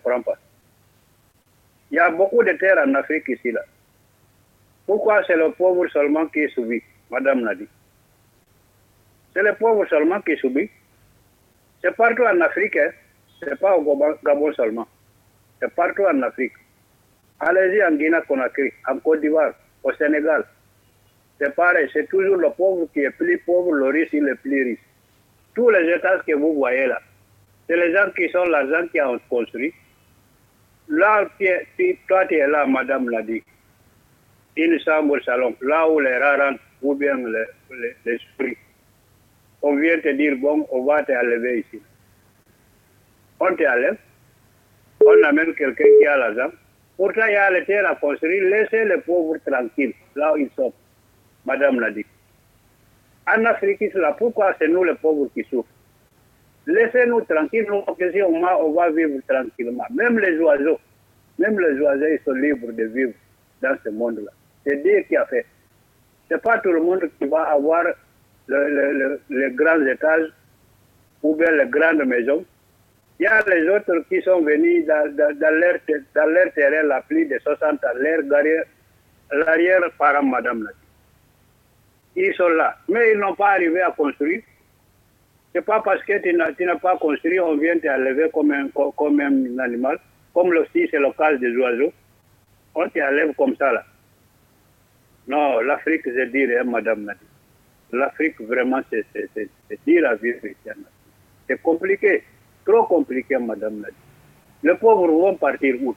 comprends pas. Il y a beaucoup de terres en Afrique ici, là. Pourquoi c'est le pauvre seulement qui subit, Madame Nadi? C'est le pauvre seulement qui subit. C'est partout en Afrique, hein. C'est pas au Gabon seulement. C'est partout en Afrique. Allez-y en Guinée-Conakry, en Côte d'Ivoire, au Sénégal. C'est pareil, c'est toujours le pauvre qui est plus pauvre, le riche il est plus riche. Tous les étages que vous voyez là, c'est les gens qui sont l'argent qui ont construit. Là, toi tu es là, Madame l'a dit. Une chambre salon, là où les rats rentrent, ou bien les esprits. On vient te dire, bon, on va t'enlever ici. On t'enlève, on amène quelqu'un qui a l'argent. Pourtant, il y a les terres à construire, laissez les pauvres tranquilles, là où ils sont. Madame l'a dit. En Afrique, c'est là, pourquoi c'est nous les pauvres qui souffrent? Laissez-nous tranquilles, nous, on va vivre tranquillement. Même les oiseaux, ils sont libres de vivre dans ce monde-là. C'est Dieu qui a fait. C'est pas tout le monde qui va avoir les grands étages ou bien les grandes maisons. Il y a les autres qui sont venus dans leur terrain, la plus de 60 ans, l'arrière-parent, Madame l'a dit. Ils sont là. Mais ils n'ont pas arrivé à construire. Ce n'est pas parce que tu n'as pas construit, on vient t'enlever comme un animal. Comme aussi c'est le cas des oiseaux. On t'enlève comme ça là. Non, l'Afrique c'est dire, hein, Madame Nadi. L'Afrique vraiment c'est dire la vie chrétienne. C'est compliqué. Trop compliqué, Madame Nadi. Les pauvres vont partir où?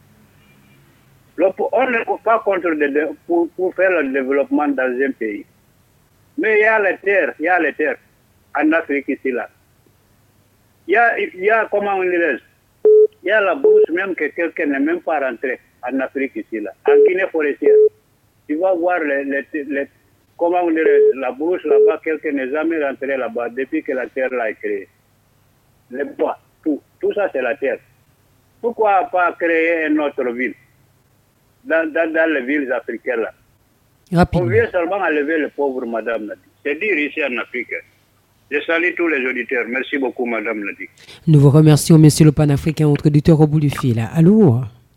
On n'est pas contre pour faire le développement dans un pays. Mais il y a les terres en Afrique ici là. Il y a comment on dirait, il y a la bourse même que quelqu'un n'est même pas rentré en Afrique ici là. En Guinée forestière, tu vas voir comment on dirait, la bourse là-bas, quelqu'un n'est jamais rentré là-bas depuis que la terre là est créée. Les bois, tout ça c'est la terre. Pourquoi pas créer une autre ville dans les villes africaines là? Rapidement. On vient seulement enlever les pauvres, Madame Nadi. C'est dire ici en Afrique. Je salue tous les auditeurs. Merci beaucoup, Madame Nadi. Nous vous remercions, Monsieur le panafricain, notre auditeur au bout du fil. Allô?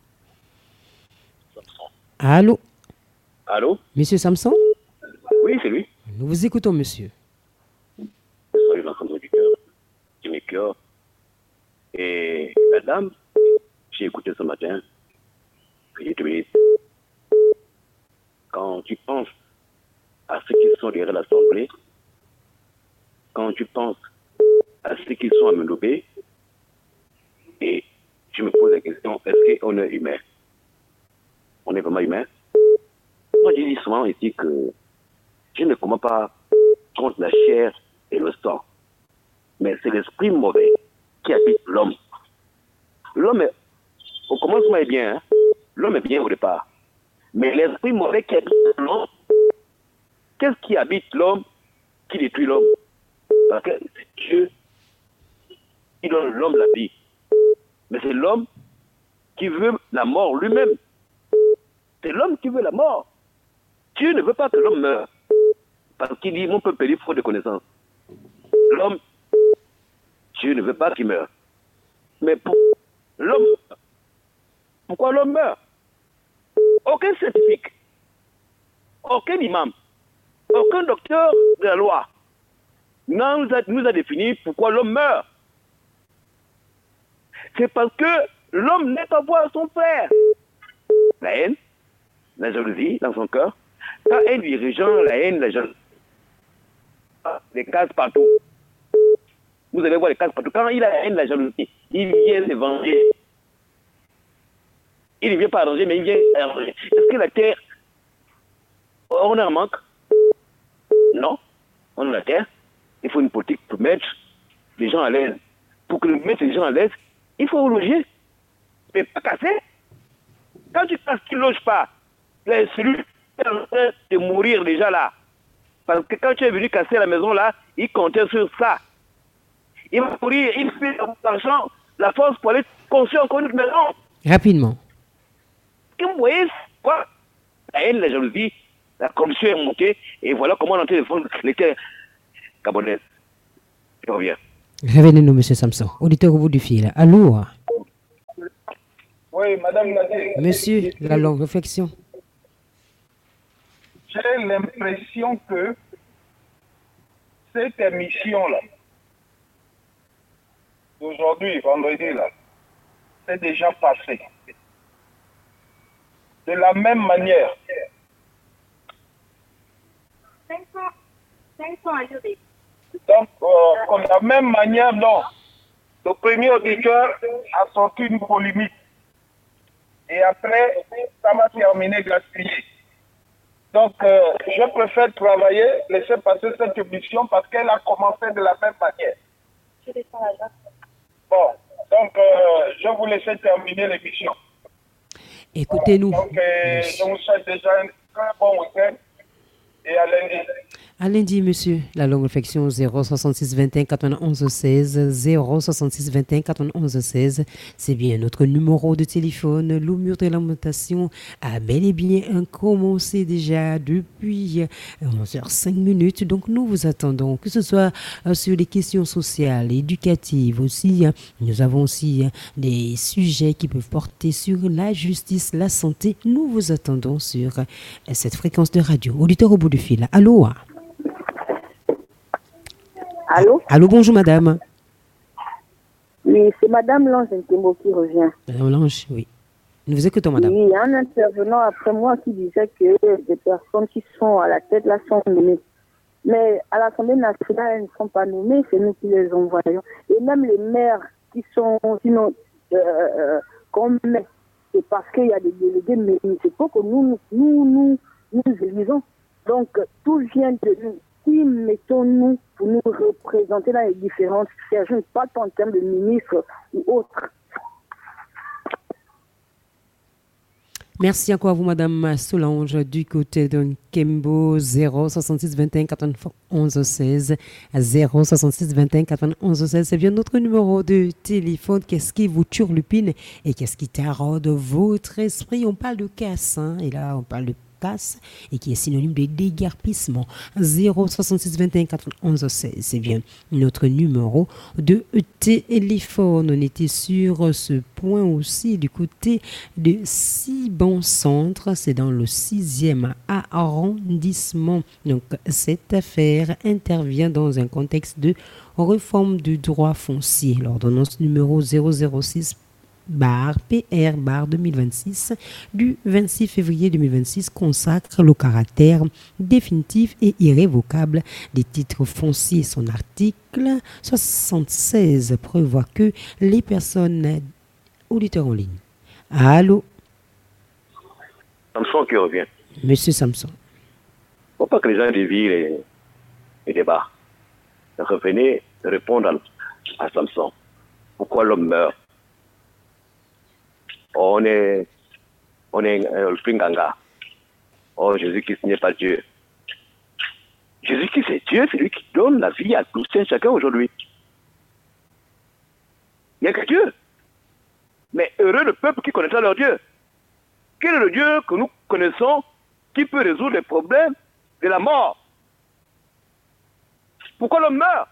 Allô? Allô? Monsieur Samson? Oui, c'est lui. Nous vous écoutons, monsieur. Salut l'ensemble du cœur, du mes cœurs. Et la dame, j'ai écouté ce matin, que je te bénisse. Quand tu penses à ceux qui sont derrière l'Assemblée, quand tu penses à ceux qui sont à Mendobé, et je me pose la question, est-ce qu'on est humain? On est vraiment humain? Moi, je dis souvent ici que je ne commande pas contre la chair et le sang, mais c'est l'esprit mauvais qui habite l'homme. L'homme, au commencement, est bien, hein? L'homme est bien au départ. Mais l'esprit mauvais qui habite l'homme, qu'est-ce qui habite l'homme qui détruit l'homme? Parce que c'est Dieu qui donne l'homme la vie. Mais c'est l'homme qui veut la mort lui-même. C'est l'homme qui veut la mort. Dieu ne veut pas que l'homme meure. Parce qu'il dit, mon peuple périt faute de connaissance. L'homme, Dieu ne veut pas qu'il meure. Mais pour l'homme, pourquoi l'homme meurt? Aucun scientifique, aucun imam, aucun docteur de la loi nous a défini pourquoi l'homme meurt. C'est parce que l'homme n'est pas voir son frère. La haine, la jalousie dans son cœur. Quand un dirigeant, la haine, la jalousie, les cases partout. Vous allez voir les cases partout. Quand il a la haine, la jalousie, il vient se venger. Il ne vient pas arranger, mais il vient arranger. Est-ce que la terre, on a un manque? Non. On a la terre. Il faut une politique pour mettre les gens à l'aise. Pour que mettre les gens à l'aise, il faut loger. Mais pas casser. Quand tu casses, tu ne loges pas. Les cellules sont en train de mourir déjà là. Parce que quand tu es venu casser la maison là, il comptait sur ça. Il va mourir, il fait l'argent, la force pour aller construire encore une maison. Rapidement. Vous voyez quoi? La haine, la jalousie, la corruption est montée, et voilà comment on est en train de défendre les terres gabonaises. Je reviens. Revenez-nous, monsieur Samson. Auditeur au bout du fil. Allô? Oui, Madame Nadé. Monsieur, la longue réflexion. J'ai l'impression que cette émission-là, d'aujourd'hui, vendredi, là, c'est déjà passé. De la même manière. 500 ajoutés. Donc, de la même manière, non. Le premier auditeur a sorti une polémique. Et après, ça va terminer gaspillé. Donc, je préfère travailler, laisser passer cette émission parce qu'elle a commencé de la même manière. Bon, donc, je vous laisse terminer l'émission. Écoutez-nous. Donc, je vous souhaite déjà un très bon week-end et à lundi. À lundi, monsieur. La longue réflexion 066 21 91 16 066 21 91 16. C'est bien notre numéro de téléphone. L'Oumur de lamentation a bel et bien commencé déjà depuis 11h05. Donc nous vous attendons, que ce soit sur les questions sociales, éducatives aussi. Nous avons aussi des sujets qui peuvent porter sur la justice, la santé. Nous vous attendons sur cette fréquence de radio. Auditeur au bout du fil. Allô? Allô? Allô, bonjour madame. Oui, c'est Madame Lange Ntembo qui revient. Madame Lange, oui. Nous vous écoutons, madame. Oui, il y a un intervenant après moi qui disait que des personnes qui sont à la tête là sont nommées. Mais à l'Assemblée nationale, elles ne sont pas nommées, c'est nous qui les envoyons. Et même les maires qui sont, sinon, qu'on met, c'est parce qu'il y a des délégués municipaux que nous élisons. Donc, tout vient de nous. Qui mettons-nous pour nous représenter dans les différentes sphères, je ne parle pas en termes de ministre ou autre. Merci encore à vous, madame Solange, du côté de Kembo, 066 21 91 16 066 21 91 16. C'est bien notre numéro de téléphone. Qu'est-ce qui vous turlupine et qu'est-ce qui taraude votre esprit? On parle de casse, hein, et là, on parle de casse et qui est synonyme de déguerpissement. 066 21 91 16, c'est bien notre numéro de téléphone. On était sur ce point aussi du côté de Sibon Centre, c'est dans le 6e arrondissement. Donc cette affaire intervient dans un contexte de réforme du droit foncier. L'ordonnance numéro 006 PR 2026 du 26 février 2026 consacre le caractère définitif et irrévocable des titres fonciers. Son article 76 prévoit que les personnes auditeurs en ligne. Allô? Samson qui revient. Monsieur Samson. Il ne faut pas que les gens dévient les débats. Revenez répondre à Samson. Pourquoi l'homme meurt? On est le Pringanga. Oh, Jésus-Christ n'est pas Dieu. Jésus-Christ c'est Dieu, c'est lui qui donne la vie à tous et chacun aujourd'hui. Il n'y a que Dieu. Mais heureux le peuple qui connaîtra leur Dieu. Quel est le Dieu que nous connaissons qui peut résoudre les problèmes de la mort? Pourquoi l'homme meurt?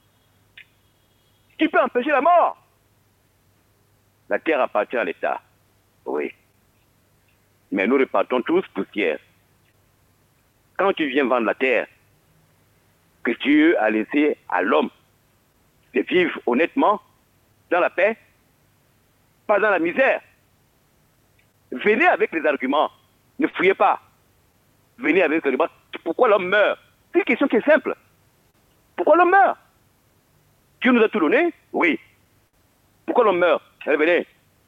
Qui peut empêcher la mort? La terre appartient à l'État. Oui. Mais nous repartons tous poussière. Quand tu viens vendre la terre que Dieu a laissée à l'homme de vivre honnêtement, dans la paix, pas dans la misère, venez avec les arguments. Ne fouillez pas. Venez avec les arguments. Pourquoi l'homme meurt? C'est une question qui est simple. Pourquoi l'homme meurt? Dieu nous a tout donné? Oui. Pourquoi l'homme meurt? Allez, venez.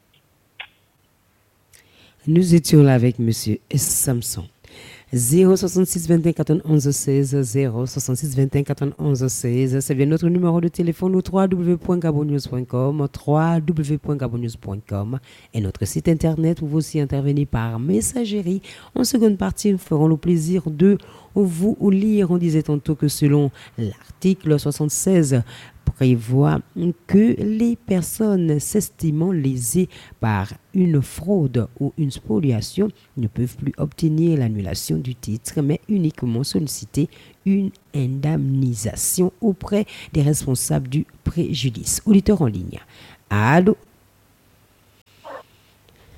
Nous étions là avec monsieur Samson. 066 21 91 16 066 21 91 16. C'est bien notre numéro de téléphone au www.gabonnews.com www.gabonnews.com et notre site internet où vous aussi intervenez par messagerie. En seconde partie, nous ferons le plaisir de vous lire. On disait tantôt que selon l'article 76 prévoit que les personnes s'estimant lésées par une fraude ou une spoliation ne peuvent plus obtenir l'annulation du titre, mais uniquement solliciter une indemnisation auprès des responsables du préjudice. Auditeur en ligne. Allô?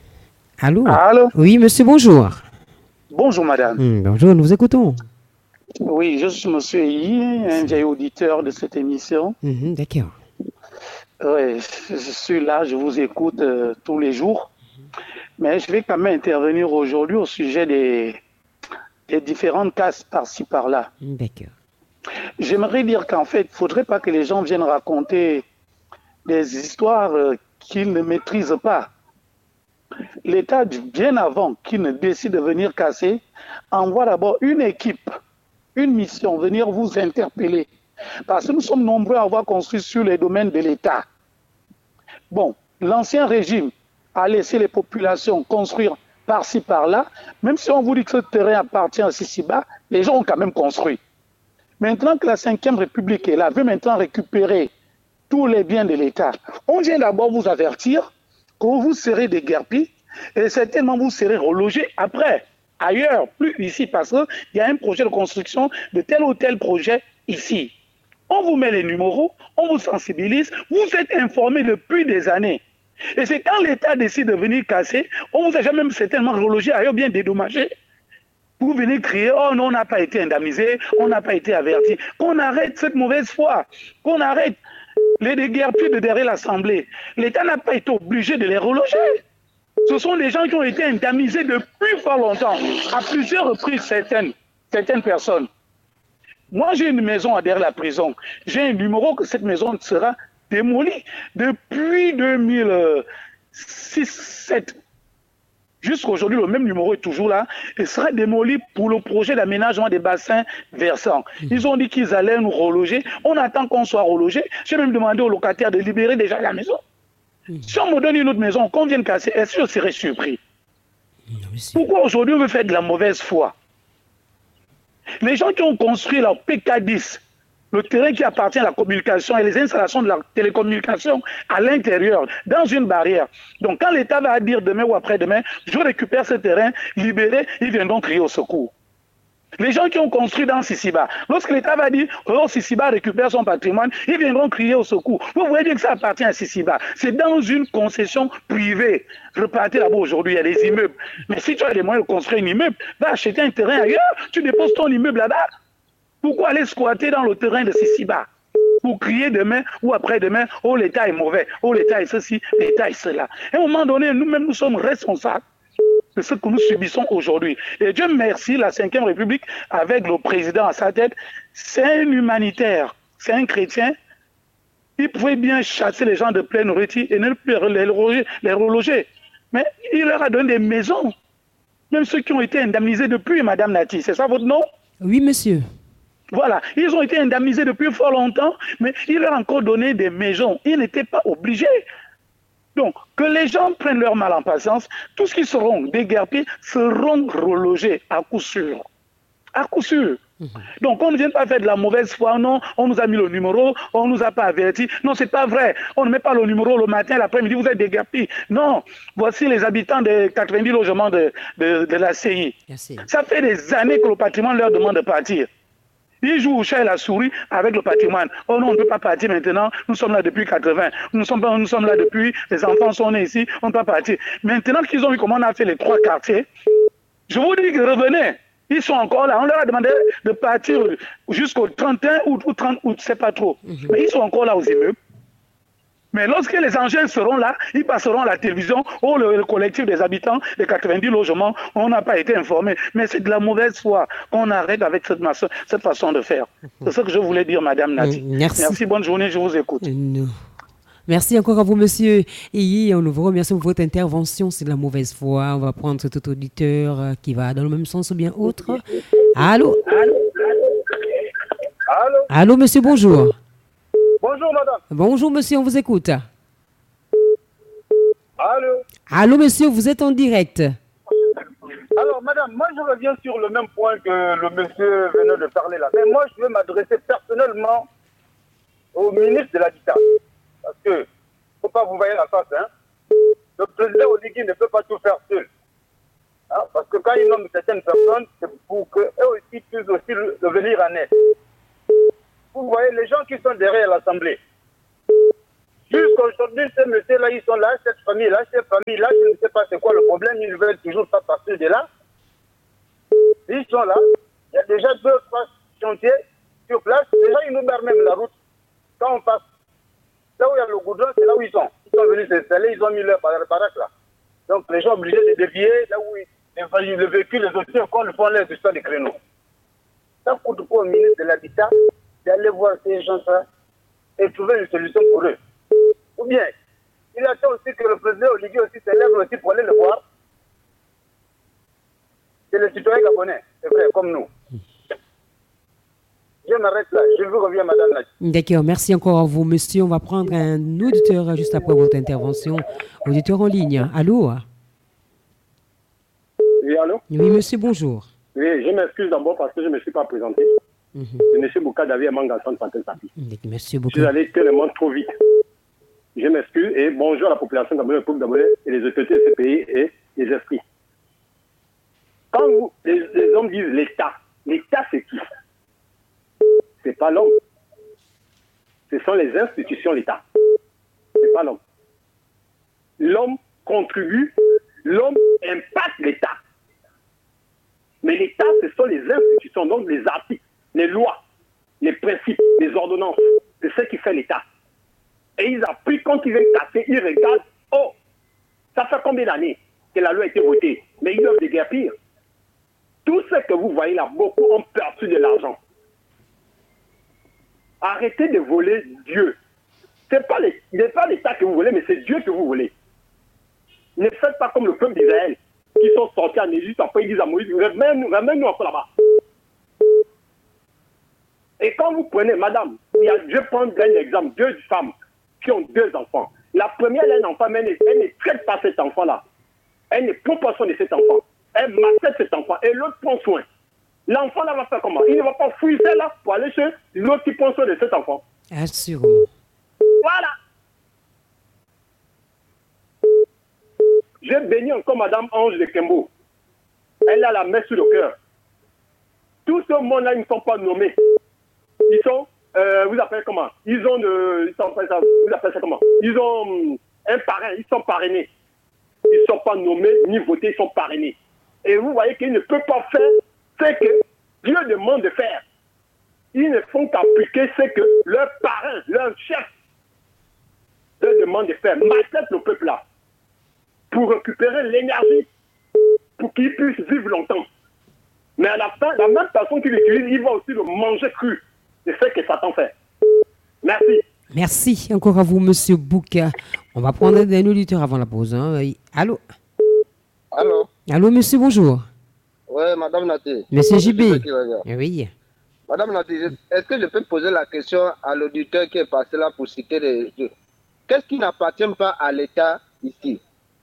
Allô? Allô? Oui, monsieur, bonjour. Bonjour, madame. Bonjour, nous vous écoutons. Oui, je suis monsieur Yi, un vieil auditeur de cette émission. D'accord. Oui, je suis là, je vous écoute tous les jours. Mais je vais quand même intervenir aujourd'hui au sujet des différentes cases par-ci, par-là. D'accord. J'aimerais dire qu'en fait, il ne faudrait pas que les gens viennent raconter des histoires qu'ils ne maîtrisent pas. L'État, bien avant qu'il ne décide de venir casser, envoie d'abord une équipe, une mission, venir vous interpeller. Parce que nous sommes nombreux à avoir construit sur les domaines de l'État. Bon, l'ancien régime a laissé les populations construire par-ci, par-là. Même si on vous dit que ce terrain appartient à Sisiba, les gens ont quand même construit. Maintenant que la 5e République est là, veut maintenant récupérer tous les biens de l'État, on vient d'abord vous avertir que vous serez déguerpis et certainement vous serez relogés après, ailleurs, plus ici, parce qu'il y a un projet de construction de tel ou tel projet ici. On vous met les numéros, on vous sensibilise, vous êtes informés depuis des années. Et c'est quand l'État décide de venir casser, on vous a jamais certainement relogé ailleurs, bien dédommagé. Vous venez crier, oh non, on n'a pas été indemnisé, on n'a pas été averti. Qu'on arrête cette mauvaise foi, qu'on arrête les déguerpis de derrière l'Assemblée. L'État n'a pas été obligé de les reloger. Ce sont des gens qui ont été indemnisés depuis fort longtemps, à plusieurs reprises certaines personnes. Moi, j'ai une maison derrière la prison. J'ai un numéro que cette maison sera démolie depuis 2006-2007. Jusqu'à aujourd'hui, le même numéro est toujours là. Il sera démoli pour le projet d'aménagement des bassins versants. Ils ont dit qu'ils allaient nous reloger. On attend qu'on soit relogé. J'ai même demandé aux locataires de libérer déjà la maison. Si on me donne une autre maison, qu'on vienne casser, est-ce que je serais surpris? Pourquoi aujourd'hui on veut faire de la mauvaise foi? Les gens qui ont construit leur PK10, le terrain qui appartient à la communication et les installations de la télécommunication à l'intérieur, dans une barrière. Donc quand l'État va dire demain ou après-demain, je récupère ce terrain, libéré, ils viendront crier au secours. Les gens qui ont construit dans Sisiba, lorsque l'État va dire oh, Sisiba récupère son patrimoine, ils viendront crier au secours. Vous voyez bien que ça appartient à Sisiba. C'est dans une concession privée. Repartez là-bas aujourd'hui, il y a des immeubles. Mais si tu as les moyens de construire un immeuble, va acheter un terrain ailleurs, tu déposes ton immeuble là-bas. Pourquoi aller squatter dans le terrain de Sisiba pour crier demain ou après-demain, oh l'État est mauvais, oh l'État est ceci, l'État est cela. À un moment donné, nous-mêmes, nous sommes responsables de ce que nous subissons aujourd'hui. Et Dieu merci, la 5e République, avec le président à sa tête, c'est un humanitaire, c'est un chrétien. Il pouvait bien chasser les gens de pleine nourriture et ne plus les reloger. Mais il leur a donné des maisons. Même ceux qui ont été indemnisés depuis, Madame Nati. C'est ça votre nom? Oui, monsieur. Voilà, ils ont été indemnisés depuis fort longtemps, mais il leur a encore donné des maisons. Ils n'étaient pas obligés. Donc, que les gens prennent leur mal en patience, tous ceux qui seront déguerpis seront relogés à coup sûr. À coup sûr. Donc, on ne vient pas faire de la mauvaise foi, non, on nous a mis le numéro, on ne nous a pas averti. Non, c'est pas vrai. On ne met pas le numéro le matin, l'après-midi, vous êtes déguerpis. Non, voici les habitants des 90 logements de la CI. Merci. Ça fait des années que le patrimoine leur demande de partir. Ils jouent au chat et la souris avec le patrimoine. Oh non, on ne peut pas partir maintenant. Nous sommes là depuis 80. Nous sommes là depuis, les enfants sont nés ici, on ne peut pas partir. Maintenant qu'ils ont vu comment on a fait les 3 quartiers, je vous dis que revenez. Ils sont encore là. On leur a demandé de partir jusqu'au 31 août ou 30 août, je ne sais pas trop. Mais ils sont encore là aux immeubles. Mais lorsque les engins seront là, ils passeront à la télévision, oh, le collectif des habitants des 90 logements, on n'a pas été informé. Mais c'est de la mauvaise foi qu'on arrête avec cette façon de faire. C'est ce que je voulais dire, Madame Nati. Merci, bonne journée, je vous écoute. Merci encore à vous, monsieur. Et on vous remercie pour votre intervention. C'est de la mauvaise foi. On va prendre tout auditeur qui va dans le même sens ou bien autre. Allô? Allô? Allô, monsieur, bonjour. Bonjour, madame. Bonjour, monsieur, on vous écoute. Allô? Allô, monsieur, vous êtes en direct. Alors, madame, moi, je reviens sur le même point que le monsieur venait de parler là. Mais moi, je veux m'adresser personnellement au ministre de l'Habitat. Parce que, il ne faut pas vous voyez la face, hein. Le président Oligui ne peut pas tout faire seul. Hein? Parce que quand il nomme certaines personnes, c'est pour qu'eux aussi puissent aussi devenir en aide. Vous voyez, les gens qui sont derrière l'Assemblée, Jusqu'aujourd'hui, ces messieurs-là, ils sont là, cette famille-là, je ne sais pas c'est quoi le problème, ils ne veulent toujours pas partir de là. Ils sont là, il y a déjà 2 ou 3 chantiers sur place, déjà ils nous barrent même la route. Quand on passe, là où il y a le goudron, c'est là où ils sont. Ils sont venus s'installer, ils ont mis leur baraque là. Donc les gens sont obligés de dévier, là où le véhicule, les autres, quand ils font les histoires des créneaux. Ça coûte quoi au ministre de l'Habitat d'aller voir ces gens-là et trouver une solution pour eux. Ou bien, il attend aussi que le président Olivier aussi s'élève aussi pour aller le voir. C'est le citoyen gabonais, c'est vrai, comme nous. Je m'arrête là, je vous reviens, madame la... D'accord, merci encore à vous, monsieur. On va prendre un auditeur juste après votre intervention. Auditeur en ligne. Allô? Oui, allô? Oui, monsieur, bonjour. Oui, je m'excuse d'abord parce que je ne me suis pas présenté. C'est M. Bouka David Mangasson de Pantel Tapi. Monsieur Je suis allé tellement trop vite. Je m'excuse et bonjour à la population gabonaise, le peuple gabonais et les autorités de ce pays et les esprits. Quand les hommes disent l'État c'est qui? C'est pas l'homme. Ce sont les institutions, l'État. C'est pas l'homme. L'homme contribue, l'homme impacte l'État. Mais l'État, ce sont les institutions, donc les articles, les lois, les principes, les ordonnances. C'est ce qui fait l'État. Et ils appuient quand ils viennent casser, ils regardent, oh, ça fait combien d'années que la loi a été votée? Mais ils doivent déguerpir. Tout ce que vous voyez là, beaucoup ont perçu de l'argent. Arrêtez de voler Dieu. Ce n'est pas l'État que vous voulez, mais c'est Dieu que vous voulez. Ne faites pas comme le peuple d'Israël, qui sont sortis en Égypte, après ils disent à Moïse, ramène-nous encore là-bas. Et quand vous prenez, madame, je prends un exemple, 2 femmes qui ont 2 enfants. La première, elle a un enfant, mais elle ne traite pas cet enfant-là. Elle ne prend pas soin de cet enfant. Elle maltraite cet enfant et l'autre prend soin. L'enfant là va faire comment? Il ne va pas fouiller là pour aller chez l'autre qui prend soin de cet enfant. Assurément. Voilà. J'ai béni encore Madame Ange de Kembo. Elle a la main sur le cœur. Tout ce monde-là, ils ne sont pas nommés. Ils sont, vous appelez comment? Vous appelez ça comment? Ils ont un parrain, ils sont parrainés. Ils ne sont pas nommés ni votés, ils sont parrainés. Et vous voyez qu'ils ne peuvent pas faire ce que Dieu demande de faire. Ils ne font qu'appliquer ce que leur parrain, leur chef, leur demande de faire. Maltraite le peuple là. Pour récupérer l'énergie, pour qu'ils puissent vivre longtemps. Mais à la fin, la même personne qui l'utilise, il va aussi le manger cru. C'est ce que Satan fait. Merci. Merci encore à vous, monsieur Bouka. On va prendre un auditeur avant la pause. Hein. Allô? Allô? Allô, monsieur, bonjour. Oui, madame Nati. Monsieur JB. Oui. Madame Nati, est-ce que je peux poser la question à l'auditeur qui est passé là pour citer les... Qu'est-ce qui n'appartient pas à l'État ici?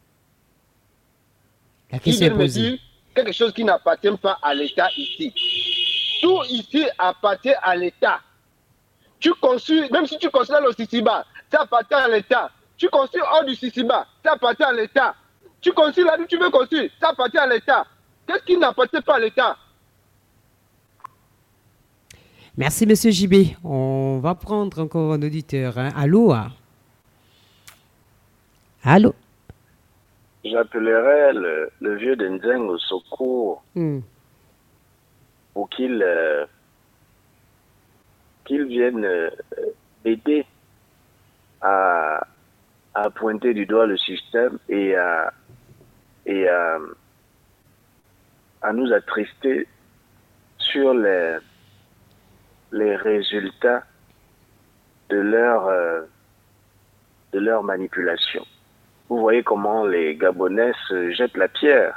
La question est posée. Quelque chose qui n'appartient pas à l'État ici. Tout ici appartient à l'État. Tu construis, même si tu construis le Sisiba, ça appartient à l'État. Tu construis hors du Sisiba, ça appartient à l'État. Tu construis là où tu veux construire, ça appartient à l'État. Qu'est-ce qui n'appartient pas à l'État? Merci, monsieur JB. On va prendre encore un auditeur. Hein. Allô? Allô? J'appellerai le vieux Denzeng au secours pour qu'il vienne aider à pointer du doigt le système et à nous attrister sur les résultats de leur manipulation. Vous voyez comment les Gabonais se jettent la pierre.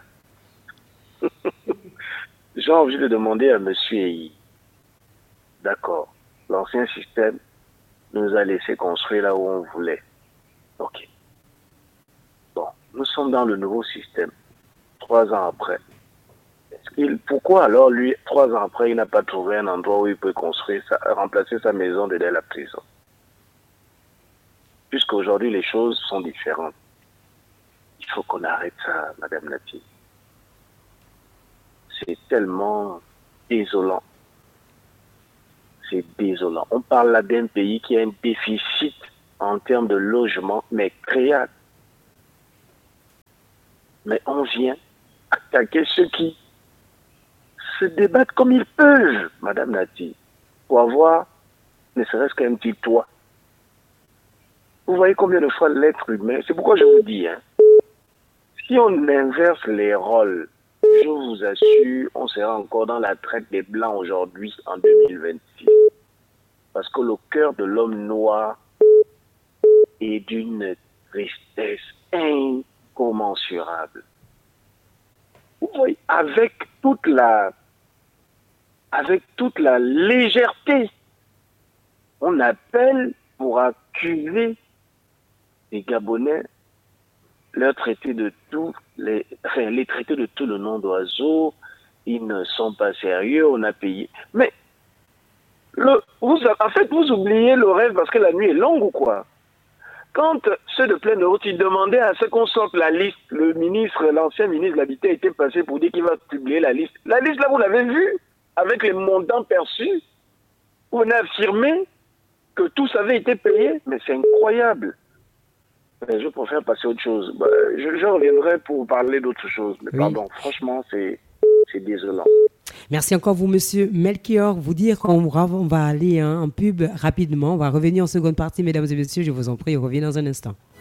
J'ai envie de demander à M. Eyi, d'accord, l'ancien système nous a laissé construire là où on voulait. Ok. Bon, nous sommes dans le nouveau système, 3 ans après. Pourquoi alors lui, 3 ans après, il n'a pas trouvé un endroit où il peut construire, remplacer sa maison de la prison? Puisqu'aujourd'hui les choses sont différentes. Il faut qu'on arrête ça, Madame Nati. C'est tellement désolant. C'est désolant. On parle là d'un pays qui a un déficit en termes de logement, mais créables. Mais on vient attaquer ceux qui se débattent comme ils peuvent, Madame Nati, pour avoir ne serait-ce qu'un petit toit. Vous voyez combien de fois l'être humain, c'est pourquoi je vous dis, si on inverse les rôles, je vous assure, on sera encore dans la traite des Blancs aujourd'hui, en 2026. Parce que le cœur de l'homme noir est d'une tristesse incommensurable. Vous voyez, avec toute la légèreté, on appelle pour accuser les Gabonais, les traiter de tout le nom d'oiseaux, ils ne sont pas sérieux, on a payé. Mais vous oubliez le rêve parce que la nuit est longue ou quoi? Quand ceux de pleine route, ils demandaient à ce qu'on sorte la liste, l'ancien ministre de l'Habitat était passé pour dire qu'il va publier la liste. La liste là, vous l'avez vue, avec les montants perçus. Vous venez affirmer que tous avait été payé, mais c'est incroyable. Mais je préfère passer à autre chose. Je reviendrai pour parler d'autre chose. Mais pardon, franchement, c'est désolant. Merci encore vous, monsieur Melchior. Vous dire qu'on va aller en pub rapidement. On va revenir en seconde partie, mesdames et messieurs. Je vous en prie, on revient dans un instant.